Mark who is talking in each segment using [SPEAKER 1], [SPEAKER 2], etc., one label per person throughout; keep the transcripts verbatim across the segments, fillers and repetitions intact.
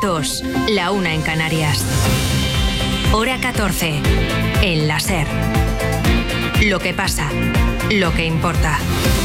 [SPEAKER 1] dos, la una en Canarias. Hora catorce, en la SER. Lo que pasa, lo que importa.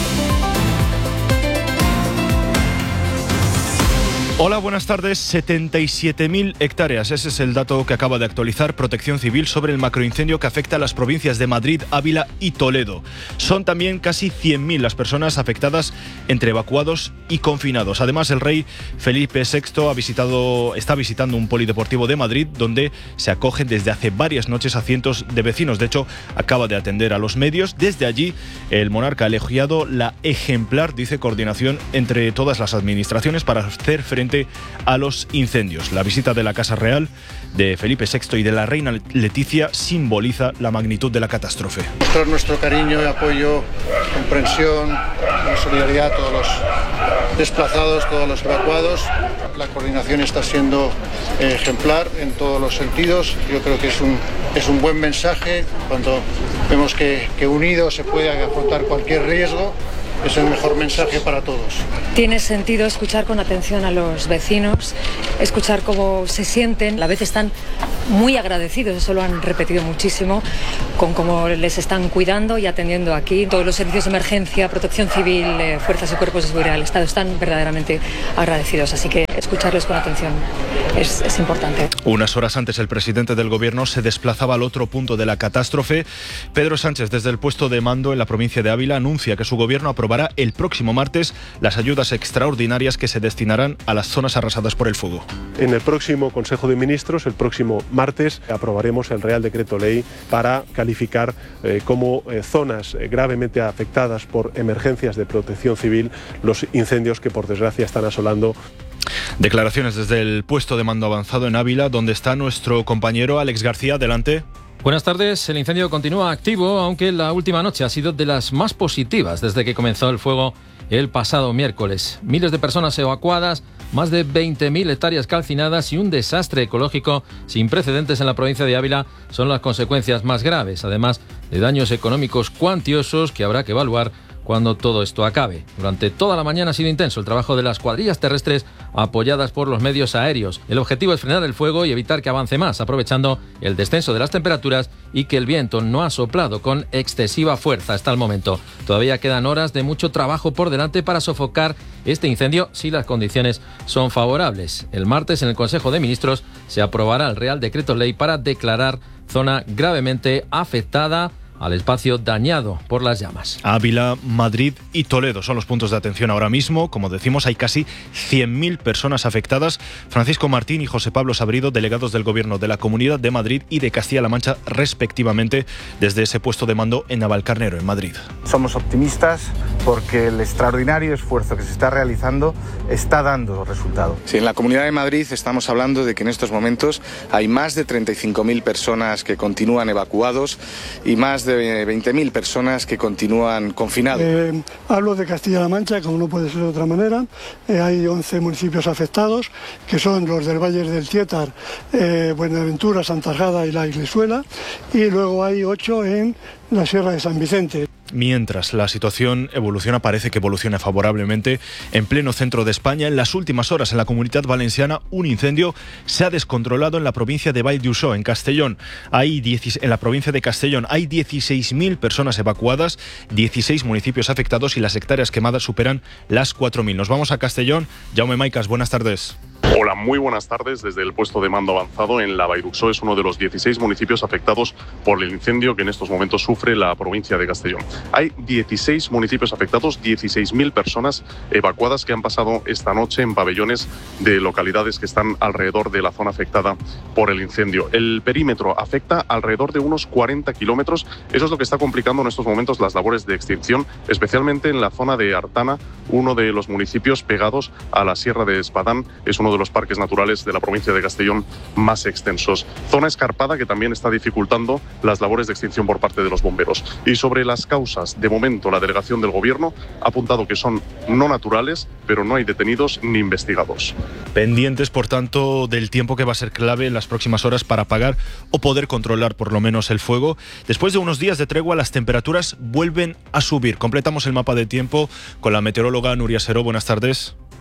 [SPEAKER 2] Hola, buenas tardes. setenta y siete mil hectáreas. Ese es el dato que acaba de actualizar Protección Civil sobre el macroincendio que afecta a las provincias de Madrid, Ávila y Toledo. Son también casi cien mil las personas afectadas entre evacuados y confinados. Además, el rey Felipe sexto ha visitado, está visitando un polideportivo de Madrid donde se acogen desde hace varias noches a cientos de vecinos. De hecho, acaba de atender a los medios. Desde allí, el monarca ha elogiado la ejemplar, dice, coordinación entre todas las administraciones para hacer frente a los incendios. La visita de la Casa Real de Felipe sexto y de la reina Leticia simboliza la magnitud de la catástrofe.
[SPEAKER 3] Mostrar nuestro cariño y apoyo, comprensión y solidaridad a todos los desplazados, todos los evacuados. La coordinación está siendo ejemplar en todos los sentidos. Yo creo que es un, es un buen mensaje cuando vemos que, que unidos se puede afrontar cualquier riesgo. Es el mejor mensaje para todos.
[SPEAKER 4] Tiene sentido escuchar con atención a los vecinos, escuchar cómo se sienten. A veces están muy agradecidos, eso lo han repetido muchísimo, con cómo les están cuidando y atendiendo aquí. Todos los servicios de emergencia, protección civil, eh, fuerzas y cuerpos de seguridad del Estado están verdaderamente agradecidos. Así que escucharles con atención es, es importante.
[SPEAKER 2] Unas horas antes, el presidente del Gobierno se desplazaba al otro punto de la catástrofe. Pedro Sánchez, desde el puesto de mando en la provincia de Ávila, anuncia que su Gobierno aprobará el próximo martes las ayudas extraordinarias que se destinarán a las zonas arrasadas por el fuego.
[SPEAKER 5] En el próximo Consejo de Ministros, el próximo martes, aprobaremos el Real Decreto Ley para calificar eh, como eh, zonas eh, gravemente afectadas por emergencias de protección civil los incendios que por desgracia están asolando.
[SPEAKER 2] Declaraciones desde el puesto de mando avanzado en Ávila, donde está nuestro compañero Alex García. Adelante.
[SPEAKER 6] Buenas tardes. El incendio continúa activo, aunque la última noche ha sido de las más positivas desde que comenzó el fuego el pasado miércoles. Miles de personas evacuadas, más de veinte mil hectáreas calcinadas y un desastre ecológico sin precedentes en la provincia de Ávila son las consecuencias más graves, además de daños económicos cuantiosos que habrá que evaluar cuando todo esto acabe. Durante toda la mañana ha sido intenso el trabajo de las cuadrillas terrestres apoyadas por los medios aéreos. El objetivo es frenar el fuego y evitar que avance más, aprovechando el descenso de las temperaturas y que el viento no ha soplado con excesiva fuerza hasta el momento. Todavía quedan horas de mucho trabajo por delante para sofocar este incendio si las condiciones son favorables. El martes en el Consejo de Ministros se aprobará el Real Decreto Ley para declarar zona gravemente afectada al espacio dañado por las llamas.
[SPEAKER 2] Ávila, Madrid y Toledo son los puntos de atención ahora mismo. Como decimos, hay casi cien mil personas afectadas. Francisco Martín y José Pablo Sabrido, delegados del Gobierno de la Comunidad de Madrid y de Castilla-La Mancha, respectivamente, desde ese puesto de mando en Navalcarnero, en Madrid.
[SPEAKER 7] Somos optimistas porque el extraordinario esfuerzo que se está realizando está dando resultado.
[SPEAKER 8] Sí, en la Comunidad de Madrid estamos hablando de que en estos momentos hay más de treinta y cinco mil personas que continúan evacuados y más de de veinte mil personas que continúan confinados.
[SPEAKER 9] Eh, hablo de Castilla-La Mancha, como no puede ser de otra manera. Eh, hay once municipios afectados, que son los del Valle del Tietar, eh, Buenaventura, Santajada y La Iglesuela, y luego hay ocho en la Sierra de San Vicente.
[SPEAKER 2] Mientras la situación evoluciona, parece que evoluciona favorablemente en pleno centro de España. En las últimas horas en la Comunidad Valenciana un incendio se ha descontrolado en la provincia de Vall d'Uixó, en Castellón. Hay diez, en la provincia de Castellón hay dieciséis mil personas evacuadas, dieciséis municipios afectados y las hectáreas quemadas superan las cuatro mil. Nos vamos a Castellón. Jaume Maicas, buenas tardes.
[SPEAKER 10] Hola, muy buenas tardes. Desde el puesto de mando avanzado en la Vall d'Uixó, es uno de los dieciséis municipios afectados por el incendio que en estos momentos sufre la provincia de Castellón. Hay dieciséis municipios afectados, dieciséis mil personas evacuadas que han pasado esta noche en pabellones de localidades que están alrededor de la zona afectada por el incendio. El perímetro afecta alrededor de unos cuarenta kilómetros. Eso es lo que está complicando en estos momentos las labores de extinción, especialmente en la zona de Artana, uno de los municipios pegados a la Sierra de Espadán. Es uno de los parques naturales de la provincia de Castellón más extensos. Zona escarpada que también está dificultando las labores de extinción por parte de los bomberos. Y sobre las causas, de momento la delegación del Gobierno ha apuntado que son no naturales, pero no hay detenidos ni investigados.
[SPEAKER 2] Pendientes, por tanto, del tiempo que va a ser clave en las próximas horas para apagar o poder controlar por lo menos el fuego. Después de unos días de tregua, las temperaturas vuelven a subir. Completamos el mapa de tiempo con la meteoróloga Nuria Seró. Buenas tardes.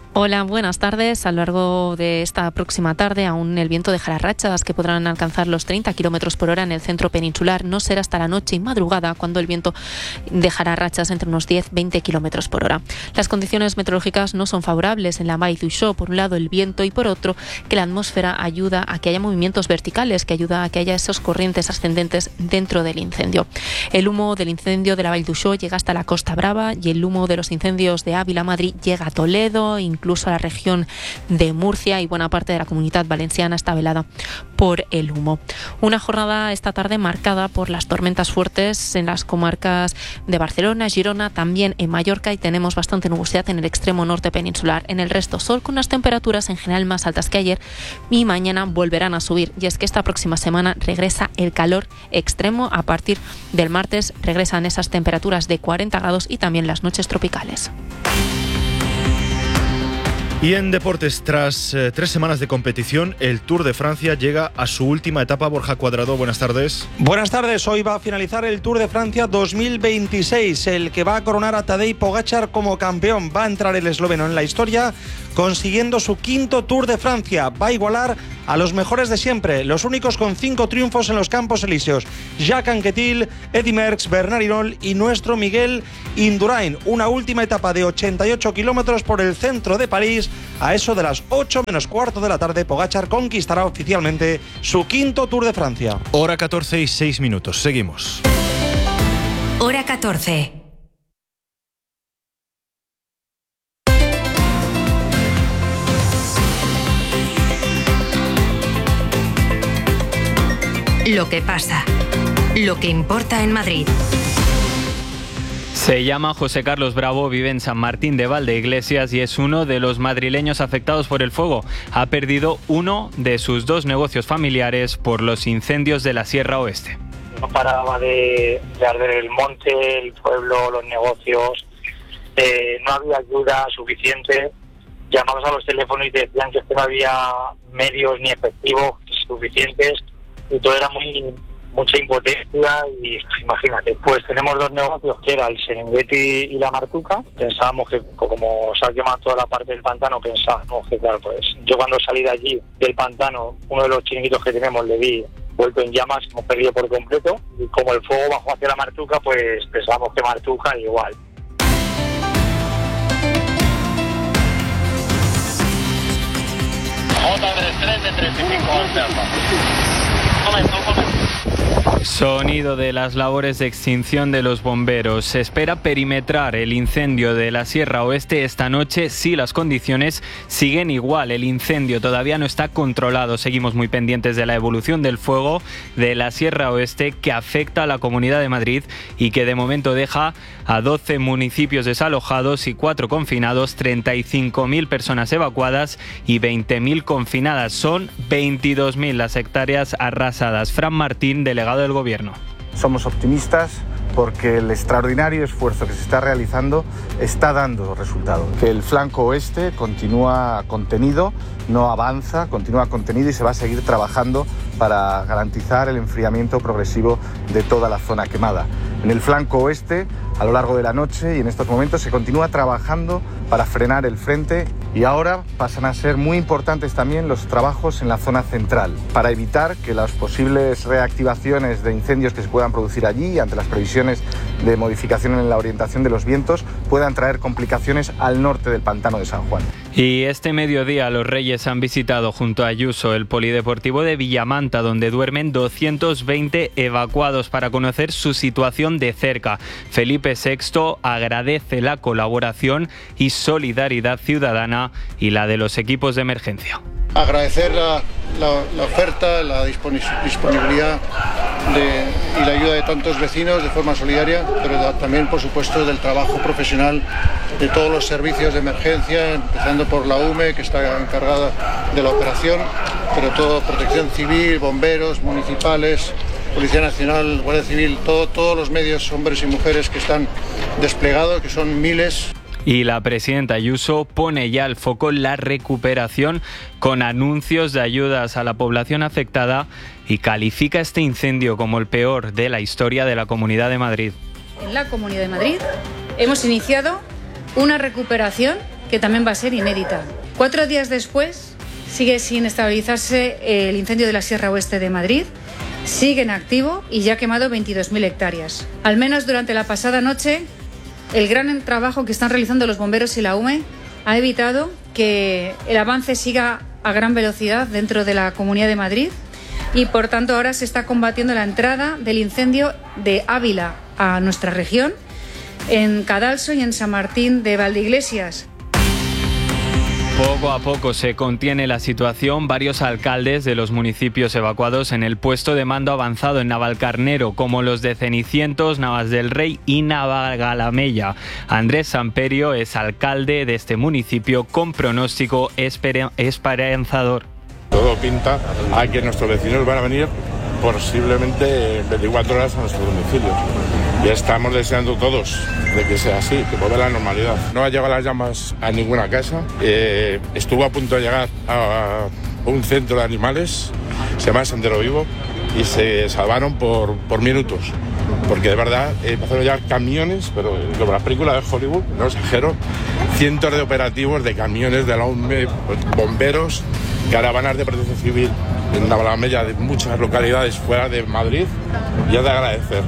[SPEAKER 11] Hola, buenas tardes. A lo largo de esta próxima tarde aún el viento dejará rachas que podrán alcanzar los treinta kilómetros por hora en el centro peninsular. No será hasta la noche y madrugada cuando el viento dejará rachas entre unos diez a veinte kilómetros por hora. Las condiciones meteorológicas no son favorables en la Vall d'Uixó. Por un lado el viento y por otro que la atmósfera ayuda a que haya movimientos verticales, que ayuda a que haya esos corrientes ascendentes dentro del incendio. El humo del incendio de la Vall d'Uixó llega hasta la Costa Brava y el humo de los incendios de Ávila, Madrid, llega a Toledo, incluso a la región de Murcia, y buena parte de la Comunidad Valenciana está velada por el humo. Una jornada esta tarde marcada por las tormentas fuertes en las comarcas de Barcelona, Girona, también en Mallorca, y tenemos bastante nubosidad en el extremo norte peninsular. En el resto, sol con unas temperaturas en general más altas que ayer, y mañana volverán a subir. Y es que esta próxima semana regresa el calor extremo. A partir del martes regresan esas temperaturas de cuarenta grados y también las noches tropicales.
[SPEAKER 2] Y en deportes, tras eh, tres semanas de competición, el Tour de Francia llega a su última etapa. Borja Cuadrado, buenas tardes.
[SPEAKER 12] Buenas tardes. Hoy va a finalizar el Tour de Francia dos mil veintiséis, el que va a coronar a Tadej Pogačar como campeón. Va a entrar el esloveno en la historia consiguiendo su quinto Tour de Francia. Va a igualar a los mejores de siempre, los únicos con cinco triunfos en los Campos Elíseos: Jacques Anquetil, Eddy Merckx, Bernard Hinault y nuestro Miguel Indurain. Una última etapa de ochenta y ocho kilómetros por el centro de París. A eso de las ocho menos cuarto de la tarde, Pogačar conquistará oficialmente su quinto Tour de Francia.
[SPEAKER 2] Hora catorce y seis minutos. Seguimos.
[SPEAKER 1] Hora catorce. Lo que pasa. Lo que importa en Madrid.
[SPEAKER 13] Se llama José Carlos Bravo, vive en San Martín de Valdeiglesias y es uno de los madrileños afectados por el fuego. Ha perdido uno de sus dos negocios familiares por los incendios de la Sierra Oeste.
[SPEAKER 14] No paraba de, de arder el monte, el pueblo, los negocios. Eh, no había ayuda suficiente. Llamamos a los teléfonos y decían que no había medios ni efectivos suficientes y todo era muy... mucha impotencia y imagínate, pues tenemos dos negocios que era el Serengeti y la Martuca. Pensábamos que como se ha quemado toda la parte del pantano, pensábamos que claro, pues yo cuando salí de allí, del pantano, uno de los chiringuitos que tenemos le vi vuelto en llamas, hemos perdido por completo, y como el fuego bajó hacia la Martuca, pues pensábamos que Martuca igual.
[SPEAKER 15] J tres tres de treinta y cinco Amsterdam. Momento, momento.
[SPEAKER 13] Sonido de las labores de extinción de los bomberos. Se espera perimetrar el incendio de la Sierra Oeste esta noche si las condiciones siguen igual. El incendio todavía no está controlado. Seguimos muy pendientes de la evolución del fuego de la Sierra Oeste, que afecta a la Comunidad de Madrid y que de momento deja a doce municipios desalojados y cuatro confinados, treinta y cinco mil personas evacuadas y veinte mil confinadas. Son veintidós mil las hectáreas arrasadas. Fran Martín, delegado del Gobierno.
[SPEAKER 7] Somos optimistas porque el extraordinario esfuerzo que se está realizando está dando resultado. Que el flanco oeste continúa contenido, no avanza, continúa contenido y se va a seguir trabajando para garantizar el enfriamiento progresivo de toda la zona quemada. En el flanco oeste, a lo largo de la noche y en estos momentos se continúa trabajando para frenar el frente, y ahora pasan a ser muy importantes también los trabajos en la zona central para evitar que las posibles reactivaciones de incendios que se puedan producir allí ante las previsiones de modificación en la orientación de los vientos puedan traer complicaciones al norte del pantano de San Juan.
[SPEAKER 13] Y este mediodía los Reyes han visitado junto a Ayuso el polideportivo de Villamanta, donde duermen doscientos veinte evacuados, para conocer su situación de cerca. Felipe sexto agradece la colaboración y solidaridad ciudadana y la de los equipos de emergencia.
[SPEAKER 3] Agradecer la, la, la oferta, la disponibilidad de, y la ayuda de tantos vecinos de forma solidaria, pero también, por supuesto, del trabajo profesional de todos los servicios de emergencia, empezando por la U M E, que está encargada de la operación, pero todo, Protección Civil, bomberos, municipales, Policía Nacional, Guardia Civil, todo, todos los medios, hombres y mujeres que están desplegados, que son miles.
[SPEAKER 13] Y la presidenta Ayuso pone ya el foco en la recuperación con anuncios de ayudas a la población afectada y califica este incendio como el peor de la historia de la Comunidad de Madrid.
[SPEAKER 16] En la Comunidad de Madrid hemos iniciado una recuperación que también va a ser inédita. Cuatro días después, sigue sin estabilizarse el incendio de la Sierra Oeste de Madrid, sigue en activo y ya ha quemado veintidós mil hectáreas. Al menos durante la pasada noche, el gran trabajo que están realizando los bomberos y la U M E ha evitado que el avance siga a gran velocidad dentro de la Comunidad de Madrid y por tanto ahora se está combatiendo la entrada del incendio de Ávila a nuestra región, en Cadalso y en San Martín de Valdeiglesias.
[SPEAKER 13] Poco a poco se contiene la situación. Varios alcaldes de los municipios evacuados en el puesto de mando avanzado en Navalcarnero, como los de Cenicientos, Navas del Rey y Navagalamella. Andrés Samperio es alcalde de este municipio con pronóstico esper- esperanzador.
[SPEAKER 17] Todo pinta a que nuestros vecinos van a venir posiblemente veinticuatro horas a nuestro domicilio. Ya estamos deseando todos de que sea así, que vuelva a la normalidad. No ha llegado las llamas a ninguna casa. Eh, estuvo a punto de llegar a un centro de animales, se llama Sendero Vivo, y se salvaron por, por minutos. Porque de verdad eh, empezaron a llegar camiones, pero como las películas de Hollywood, no exagero, cientos de operativos de camiones de la U M E, bomberos, caravanas de protección civil en Navalamella, de muchas localidades fuera de Madrid, y es de agradecer.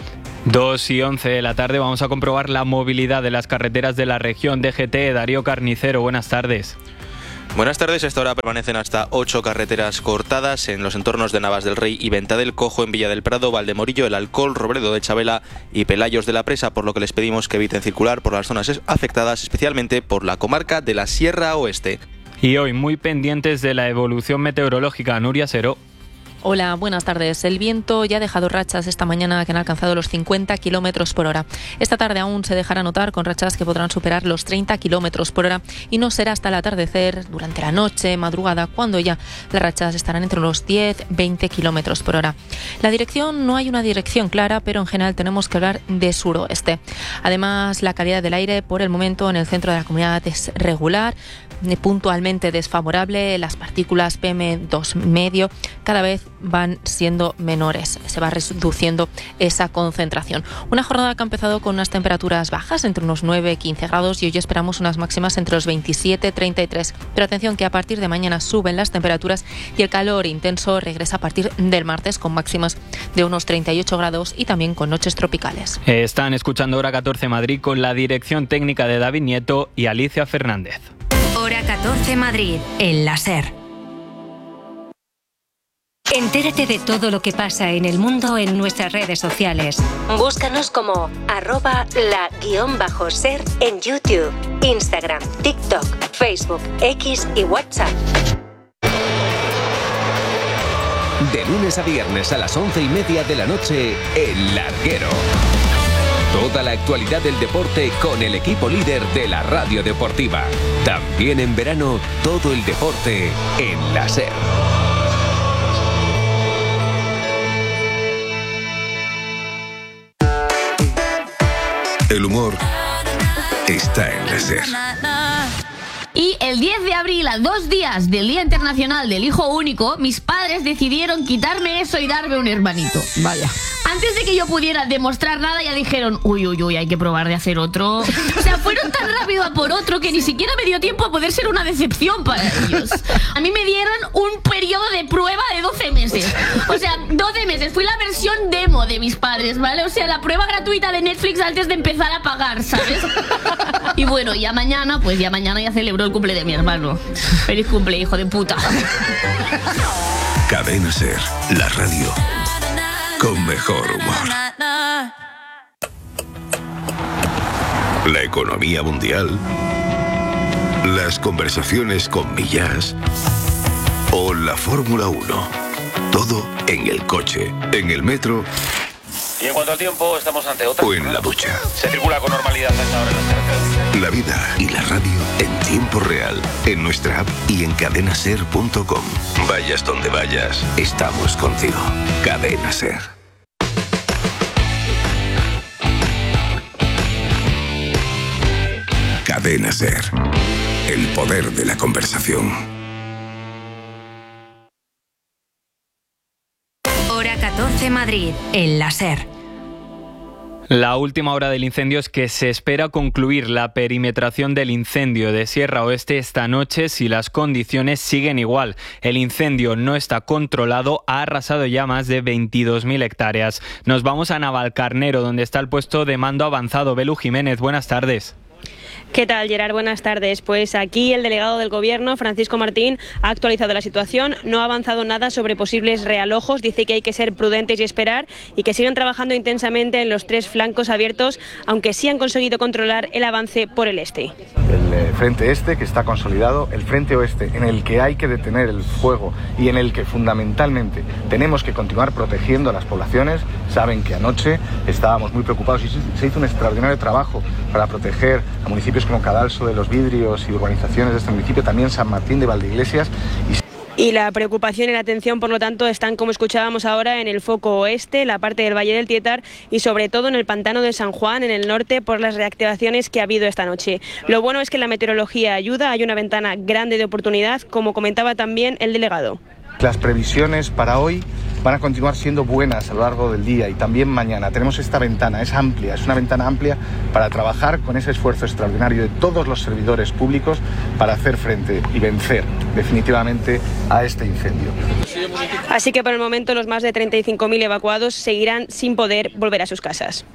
[SPEAKER 13] dos y once de la tarde vamos a comprobar la movilidad de las carreteras de la región. D G T, Darío Carnicero, buenas tardes.
[SPEAKER 18] Buenas tardes, a esta hora permanecen hasta ocho carreteras cortadas en los entornos de Navas del Rey y Venta del Cojo, en Villa del Prado, Valdemorillo, El Alcol, Robledo de Chabela y Pelayos de la Presa, por lo que les pedimos que eviten circular por las zonas afectadas, especialmente por la comarca de la Sierra Oeste.
[SPEAKER 13] Y hoy muy pendientes de la evolución meteorológica. Nuria Seró.
[SPEAKER 11] Hola, buenas tardes. El viento ya ha dejado rachas esta mañana que han alcanzado los cincuenta kilómetros por hora. Esta tarde aún se dejará notar con rachas que podrán superar los treinta kilómetros por hora y no será hasta el atardecer, durante la noche, madrugada, cuando ya las rachas estarán entre los diez a veinte kilómetros por hora. La dirección, no hay una dirección clara, pero en general tenemos que hablar de suroeste. Además, la calidad del aire por el momento en el centro de la comunidad es regular, puntualmente desfavorable. Las partículas P M dos medio cada vez van siendo menores, se va reduciendo esa concentración. Una jornada que ha empezado con unas temperaturas bajas entre unos nueve y quince grados y hoy esperamos unas máximas entre los veintisiete y treinta y tres. Pero atención que a partir de mañana suben las temperaturas y el calor intenso regresa a partir del martes con máximas de unos treinta y ocho grados y también con noches tropicales.
[SPEAKER 13] Están escuchando Hora catorce Madrid con la dirección técnica de David Nieto y Alicia Fernández.
[SPEAKER 1] Hora catorce Madrid, en la SER. Entérate de todo lo que pasa en el mundo en nuestras redes sociales. Búscanos como arroba la guión bajo ser en YouTube, Instagram, TikTok, Facebook, X y WhatsApp.
[SPEAKER 19] De lunes a viernes a las once y media de la noche, El Larguero. Toda la actualidad del deporte con el equipo líder de la radio deportiva. También en verano, todo el deporte en la SER.
[SPEAKER 20] El humor está en la SER.
[SPEAKER 21] Y el diez de abril, a dos días del Día Internacional del Hijo Único, mis padres decidieron quitarme eso y darme un hermanito. Vaya. Antes de que yo pudiera demostrar nada, ya dijeron, uy, uy, uy, hay que probar de hacer otro. O sea, fueron tan rápido a por otro que ni siquiera me dio tiempo a poder ser una decepción para ellos. A mí me dieron un periodo de prueba de doce meses. O sea, doce meses. Fui la versión demo de mis padres, ¿vale? O sea, la prueba gratuita de Netflix antes de empezar a pagar, ¿sabes? Y bueno, ya mañana, pues ya mañana ya celebro el cumple de mi hermano. Feliz cumple, hijo de puta.
[SPEAKER 20] Cadena SER, la radio con mejor humor. La economía mundial, las conversaciones con Millás o la Fórmula uno. Todo en el coche, en el metro.
[SPEAKER 22] Y en cuanto al tiempo, estamos ante otra.
[SPEAKER 20] O en la ducha.
[SPEAKER 22] Se circula con normalidad a esta hora en las carreteras.
[SPEAKER 20] La vida y la radio en tiempo real, en nuestra app y en cadena ser punto com. Vayas donde vayas, estamos contigo. Cadena SER. Cadena SER. El poder de la conversación.
[SPEAKER 1] Hora catorce Madrid, en la SER.
[SPEAKER 13] La última hora del incendio es que se espera concluir la perimetración del incendio de Sierra Oeste esta noche si las condiciones siguen igual. El incendio no está controlado, ha arrasado ya más de veintidós mil hectáreas. Nos vamos a Navalcarnero, donde está el puesto de mando avanzado. Belu Jiménez, buenas tardes.
[SPEAKER 4] ¿Qué tal, Gerard? Buenas tardes. Pues aquí el delegado del Gobierno, Francisco Martín, ha actualizado la situación. No ha avanzado nada sobre posibles realojos. Dice que hay que ser prudentes y esperar y que siguen trabajando intensamente en los tres flancos abiertos, aunque sí han conseguido controlar el avance por el este.
[SPEAKER 7] El eh, frente este, que está consolidado, el frente oeste, en el que hay que detener el fuego y en el que fundamentalmente tenemos que continuar protegiendo a las poblaciones. Saben que anoche estábamos muy preocupados y se hizo un extraordinario trabajo para proteger a municipios como Cadalso de los Vidrios y urbanizaciones de este municipio, también San Martín de Valdeiglesias. Y...
[SPEAKER 4] Y la preocupación y la atención, por lo tanto, están, como escuchábamos ahora, en el foco oeste, la parte del Valle del Tietar y sobre todo en el pantano de San Juan, en el norte, por las reactivaciones que ha habido esta noche. Lo bueno es que la meteorología ayuda, hay una ventana grande de oportunidad, como comentaba también el delegado.
[SPEAKER 7] Las previsiones para hoy van a continuar siendo buenas a lo largo del día y también mañana. Tenemos esta ventana, es amplia, es una ventana amplia para trabajar con ese esfuerzo extraordinario de todos los servidores públicos para hacer frente y vencer definitivamente a este incendio.
[SPEAKER 4] Así que por el momento los más de treinta y cinco mil evacuados seguirán sin poder volver a sus casas.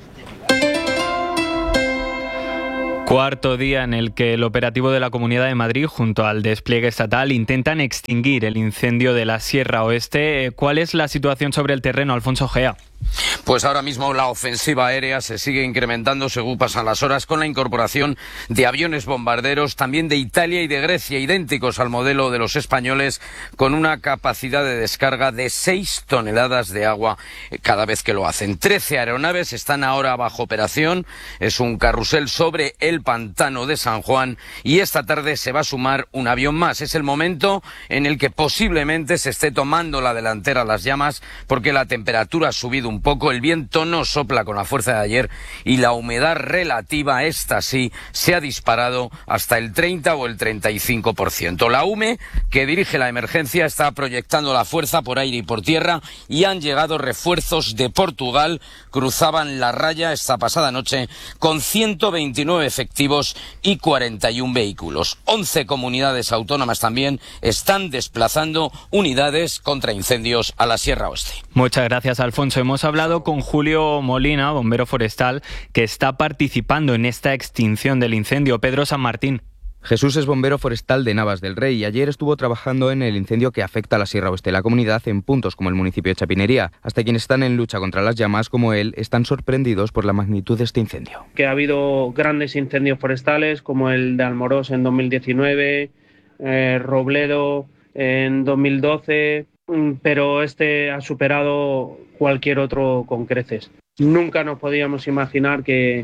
[SPEAKER 13] Cuarto día en el que el operativo de la Comunidad de Madrid junto al despliegue estatal intentan extinguir el incendio de la Sierra Oeste. ¿Cuál es la situación sobre el terreno, Alfonso Gea?
[SPEAKER 5] Pues ahora mismo la ofensiva aérea se sigue incrementando según pasan las horas con la incorporación de aviones bombarderos también de Italia y de Grecia, idénticos al modelo de los españoles, con una capacidad de descarga de seis toneladas de agua cada vez que lo hacen. Trece aeronaves están ahora bajo operación, es un carrusel sobre el pantano de San Juan y esta tarde se va a sumar un avión más. Es el momento en el que posiblemente se esté tomando la delantera a las llamas porque la temperatura ha subido un poco, el viento no sopla con la fuerza de ayer y la humedad relativa, esta sí, se ha disparado hasta el treinta o el treinta y cinco por ciento. La U M E, que dirige la emergencia, está proyectando la fuerza por aire y por tierra y han llegado refuerzos de Portugal, cruzaban la raya esta pasada noche con ciento veintinueve efectivos y cuarenta y uno vehículos. once comunidades autónomas también están desplazando unidades contra incendios a la Sierra Oeste.
[SPEAKER 13] Muchas gracias, Alfonso. Hemos hablado con Julio Molina, bombero forestal, que está participando en esta extinción del incendio. Pedro San Martín.
[SPEAKER 23] Jesús es bombero forestal de Navas del Rey y ayer estuvo trabajando en el incendio que afecta a la Sierra Oeste de la comunidad en puntos como el municipio de Chapinería. Hasta quienes están en lucha contra las llamas, como él, están sorprendidos por la magnitud de este incendio.
[SPEAKER 24] Que ha habido grandes incendios forestales como el de Almorós en dos mil diecinueve, eh, Robledo en dos mil doce, pero este ha superado cualquier otro con creces. Nunca nos podíamos imaginar que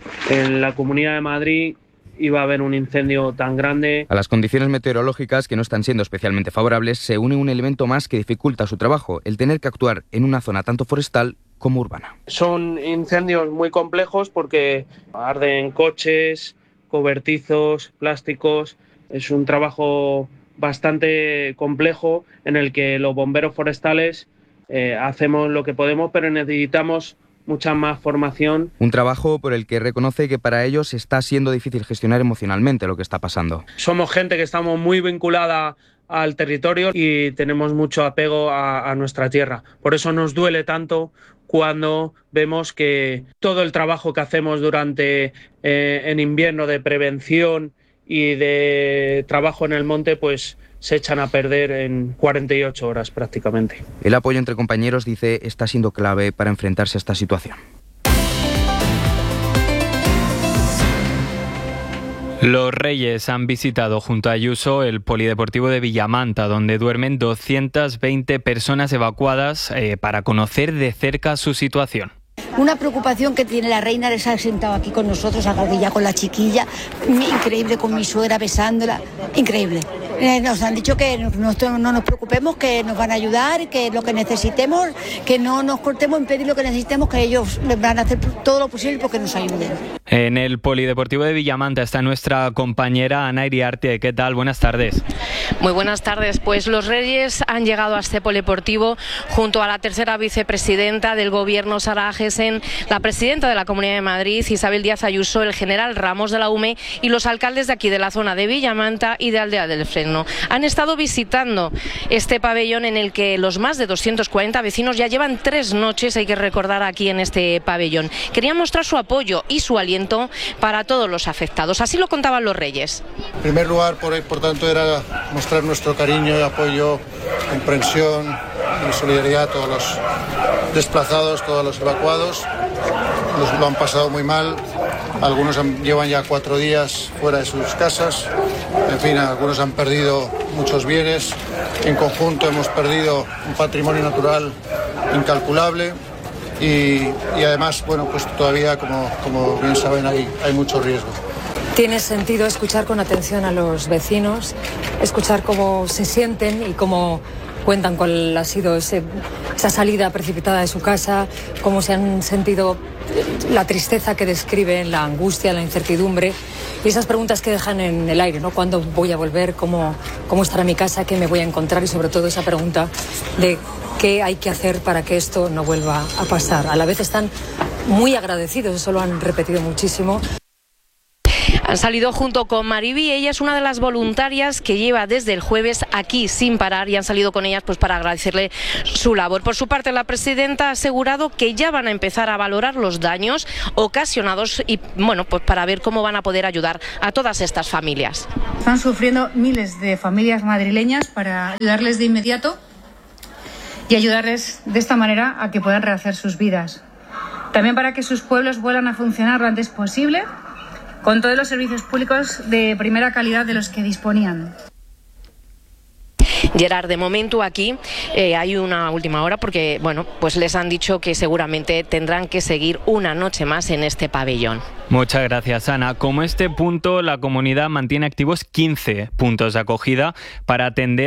[SPEAKER 24] en la Comunidad de Madrid iba a haber un incendio tan grande.
[SPEAKER 23] A las condiciones meteorológicas, que no están siendo especialmente favorables, se une un elemento más que dificulta su trabajo, el tener que actuar en una zona tanto forestal como urbana.
[SPEAKER 24] Son incendios muy complejos porque arden coches, cobertizos, plásticos. Es un trabajo bastante complejo en el que los bomberos forestales eh, hacemos lo que podemos, pero necesitamos mucha más formación.
[SPEAKER 23] Un trabajo por el que reconoce que para ellos está siendo difícil gestionar emocionalmente lo que está pasando.
[SPEAKER 24] Somos gente que estamos muy vinculada al territorio y tenemos mucho apego a, a nuestra tierra. Por eso nos duele tanto cuando vemos que todo el trabajo que hacemos durante eh, en invierno de prevención y de trabajo en el monte, pues se echan a perder en cuarenta y ocho horas prácticamente.
[SPEAKER 23] El apoyo entre compañeros, dice, está siendo clave para enfrentarse a esta situación.
[SPEAKER 13] Los Reyes han visitado junto a Ayuso el polideportivo de Villamanta, donde duermen doscientas veinte personas evacuadas eh, para conocer de cerca su situación.
[SPEAKER 25] Una preocupación que tiene la reina de estar sentado aquí con nosotros, a ya con la chiquilla, increíble, con mi suegra besándola, increíble. Eh, nos han dicho que no, no, no nos preocupemos, que nos van a ayudar, que lo que necesitemos, que no nos cortemos en pedir lo que necesitemos, que ellos les van a hacer todo lo posible porque nos ayuden.
[SPEAKER 13] En el Polideportivo de Villamanta está nuestra compañera Ana Iriarte. ¿Qué tal? Buenas tardes.
[SPEAKER 6] Muy buenas tardes. Pues los Reyes han llegado a este polideportivo junto a la tercera vicepresidenta del Gobierno, Sara Agesen, la presidenta de la Comunidad de Madrid, Isabel Díaz Ayuso, el general Ramos de la U M E y los alcaldes de aquí de la zona de Villamanta y de Aldea del Fresno. Han estado visitando este pabellón en el que los más de doscientos cuarenta vecinos ya llevan tres noches, hay que recordar, aquí en este pabellón. Querían mostrar su apoyo y su aliento para todos los afectados. Así lo contaban los Reyes.
[SPEAKER 3] En primer lugar, por, por tanto, era mostrar nuestro cariño y apoyo, comprensión y solidaridad a todos los desplazados, todos los evacuados. Los, lo han pasado muy mal. Algunos han, llevan ya cuatro días fuera de sus casas. En fin, algunos han perdido muchos bienes. En conjunto hemos perdido un patrimonio natural incalculable. Y, y además, bueno, pues todavía, como, como bien saben, hay, hay mucho riesgo.
[SPEAKER 8] Tiene sentido escuchar con atención a los vecinos, escuchar cómo se sienten y cómo cuentan cuál ha sido ese, esa salida precipitada de su casa, cómo se han sentido, la tristeza que describen, la angustia, la incertidumbre y esas preguntas que dejan en el aire, ¿no? ¿Cuándo voy a volver? ¿Cómo, cómo estará mi casa? ¿Qué me voy a encontrar? Y sobre todo esa pregunta de qué hay que hacer para que esto no vuelva a pasar. A la vez están muy agradecidos, eso lo han repetido muchísimo.
[SPEAKER 6] Han salido junto con Mariby, ella es una de las voluntarias que lleva desde el jueves aquí sin parar y han salido con ellas pues para agradecerle su labor. Por su parte, la presidenta ha asegurado que ya van a empezar a valorar los daños ocasionados y bueno, pues para ver cómo van a poder ayudar a todas estas familias.
[SPEAKER 16] Están sufriendo miles de familias madrileñas para ayudarles de inmediato y ayudarles de esta manera a que puedan rehacer sus vidas. También para que sus pueblos vuelvan a funcionar lo antes posible, con todos los servicios públicos de primera calidad de los que disponían.
[SPEAKER 6] Gerard, de momento aquí eh, hay una última hora porque bueno, pues les han dicho que seguramente tendrán que seguir una noche más en este pabellón.
[SPEAKER 13] Muchas gracias, Ana. Como este punto, la comunidad mantiene activos quince puntos de acogida para atender